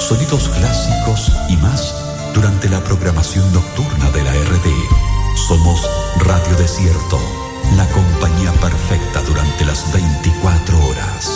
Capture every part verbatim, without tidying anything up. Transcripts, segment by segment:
sonidos clásicos y más durante la programación nocturna de la R D. Somos Radio Desierto, la compañía perfecta durante las veinticuatro horas.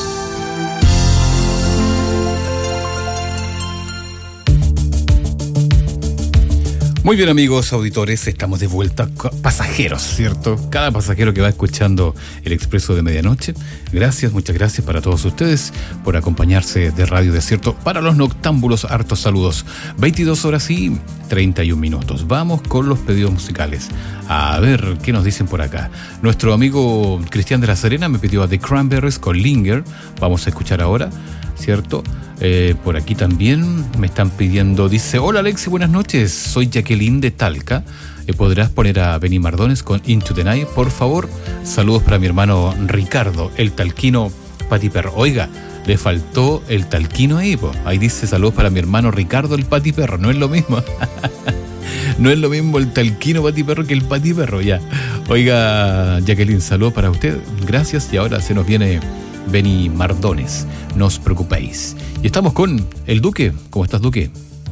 Muy bien, amigos auditores, estamos de vuelta. Pasajeros, ¿cierto? Cada pasajero que va escuchando el Expreso de Medianoche, gracias, muchas gracias para todos ustedes por acompañarse de Radio Desierto. Para los noctámbulos, hartos saludos. veintidós horas y treinta y un minutos. Vamos con los pedidos musicales. A ver, ¿qué nos dicen por acá? Nuestro amigo Cristian de la Serena me pidió a The Cranberries con Linger. Vamos a escuchar ahora, ¿cierto? Eh, por aquí también me están pidiendo, dice: hola Alexi, buenas noches, soy Jacqueline de Talca. Eh, ¿Podrás poner a Benny Mardones con Into the Night, por favor? Saludos para mi hermano Ricardo, el talquino Patiperro. Oiga, le faltó el talquino ahí, po. Ahí dice: saludos para mi hermano Ricardo, el Patiperro. No es lo mismo. No es lo mismo el talquino Patiperro que el Patiperro, ya. Oiga, Jacqueline, saludos para usted, gracias. Y ahora se nos viene Benny Mardones, no os preocupéis. Y estamos con el Duque. ¿Cómo estás, Duque?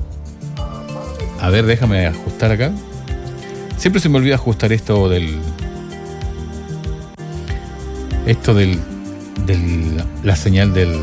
A ver, déjame ajustar acá. Siempre se me olvida ajustar esto del... Esto del... del la señal del...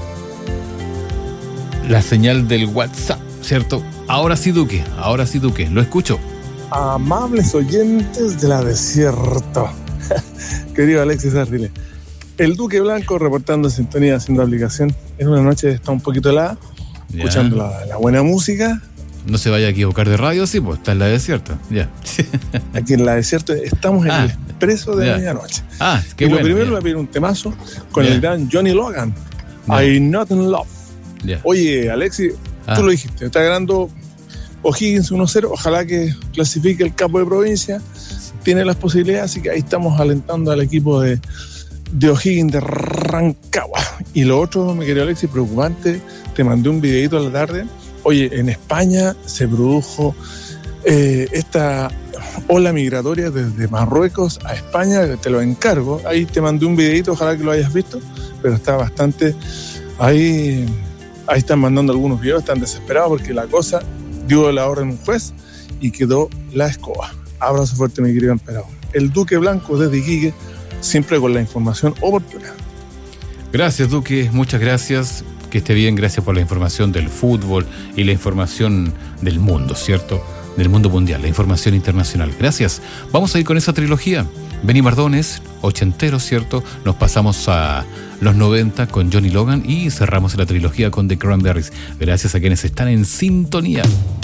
La señal del WhatsApp, ¿cierto? Ahora sí, Duque. Ahora sí, Duque. Lo escucho. Amables oyentes de la Desierto. Querido Alexis Ardile. El Duque Blanco reportando sintonía, haciendo aplicación. En una noche está un poquito helada, ya, escuchando la, la buena música. No se vaya a equivocar de radio, sí, pues está en la Desierto. Ya. Aquí en la Desierto estamos en ah, el Expreso de ya. Medianoche. Ah, qué y bueno. Lo primero ya. le voy a pedir un temazo con ya. el gran Johnny Logan. Ya. I'm Not in Love. Ya. Oye, Alexi, ah. tú lo dijiste, está ganando O'Higgins uno cero. Ojalá que clasifique el capo de provincia. Tiene las posibilidades, así que ahí estamos alentando al equipo de. de O'Higgins de Rancagua. Y lo otro, mi querido Alexis, preocupante, te mandé un videito a la tarde. Oye, en España se produjo eh, esta ola migratoria desde Marruecos a España, te lo encargo. Ahí te mandé un videito, ojalá que lo hayas visto, pero está bastante... Ahí, ahí están mandando algunos videos, están desesperados porque la cosa dio la orden un juez y quedó la escoba. Abrazo fuerte, mi querido emperador. El Duque Blanco desde Iquique, siempre con la información oportuna. Gracias, Duque, muchas gracias. Que esté bien, gracias por la información del fútbol y la información del mundo, ¿cierto? Del mundo mundial, la información internacional. Gracias. Vamos a ir con esa trilogía. Benny Mardones, ochentero, ¿cierto? Nos pasamos a los noventa con Johnny Logan y cerramos la trilogía con The Cranberries. Gracias a quienes están en sintonía.